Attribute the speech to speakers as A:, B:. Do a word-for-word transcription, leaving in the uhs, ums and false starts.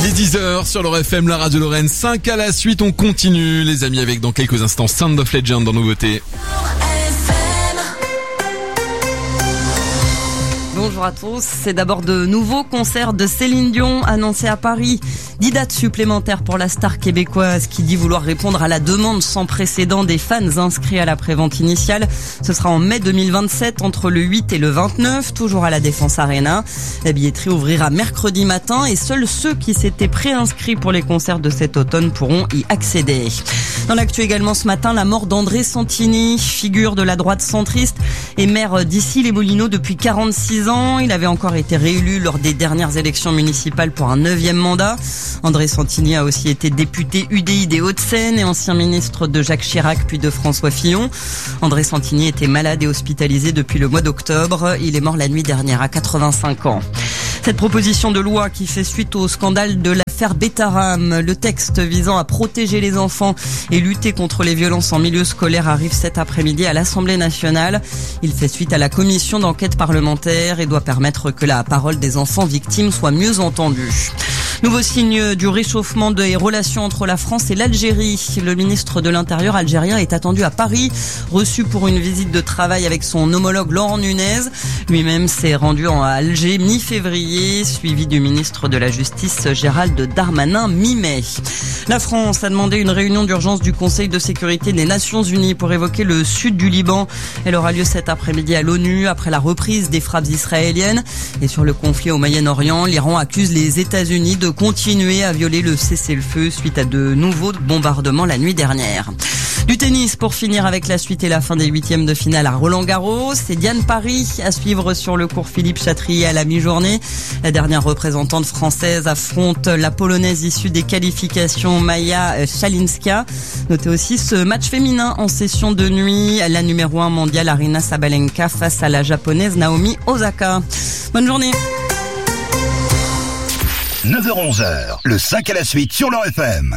A: Il est dix heures sur l'Or F M, la radio Lorraine. cinq à la suite, on continue les amis avec dans quelques instants Sound of Legend dans Nouveauté.
B: Bonjour à tous, c'est d'abord de nouveaux concerts de Céline Dion annoncés à Paris. dix dates supplémentaires pour la star québécoise qui dit vouloir répondre à la demande sans précédent des fans inscrits à la prévente initiale. Ce sera en mai deux mille vingt-sept entre le huit et le vingt-neuf, toujours à la Défense Arena. La billetterie ouvrira mercredi matin et seuls ceux qui s'étaient préinscrits pour les concerts de cet automne pourront y accéder. Dans l'actu également ce matin, la mort d'André Santini, figure de la droite centriste et maire d'Issy-les-Moulineaux depuis quarante-six ans. Il avait encore été réélu lors des dernières élections municipales pour un neuvième mandat. André Santini a aussi été député U D I des Hauts-de-Seine et ancien ministre de Jacques Chirac puis de François Fillon. André Santini était malade et hospitalisé depuis le mois d'octobre. Il est mort la nuit dernière à quatre-vingt-cinq ans. Cette proposition de loi qui fait suite au scandale de l'affaire Betaram, le texte visant à protéger les enfants et lutter contre les violences en milieu scolaire arrive cet après-midi à l'Assemblée nationale. Il fait suite à la commission d'enquête parlementaire et doit permettre que la parole des enfants victimes soit mieux entendue. Nouveau signe du réchauffement des relations entre la France et l'Algérie. Le ministre de l'Intérieur algérien est attendu à Paris, reçu pour une visite de travail avec son homologue Laurent Nunez. Lui-même s'est rendu à Alger mi-février, suivi du ministre de la Justice Gérald Darmanin mi-mai. La France a demandé une réunion d'urgence du Conseil de sécurité des Nations Unies pour évoquer le sud du Liban. Elle aura lieu cet après-midi à l'ONU après la reprise des frappes israéliennes. Et sur le conflit au Moyen-Orient, l'Iran accuse les États-Unis de continuer à violer le cessez-le-feu suite à de nouveaux bombardements la nuit dernière. Du tennis pour finir avec la suite et la fin des huitièmes de finale à Roland-Garros. C'est Diane Paris à suivre sur le cours Philippe Chatrier à la mi-journée. La dernière représentante française affronte la Polonaise issue des qualifications Maja Szalinska. Notez aussi ce match féminin en session de nuit. La numéro un mondiale Aryna Sabalenka face à la japonaise Naomi Osaka. Bonne journée.
C: neuf heures onze, le cinq à la suite sur l'Or F M.